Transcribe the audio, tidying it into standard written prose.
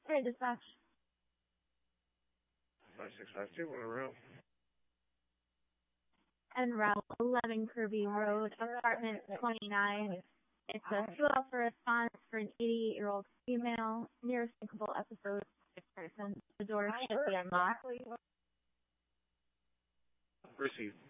Hey, dispatch. 5652, what a route. En route 11 Kirby Road, apartment 29. It's a 2-hour response for an 88-year-old female. Nearest thinkable episode, 6 person. The door should be unlocked. Received.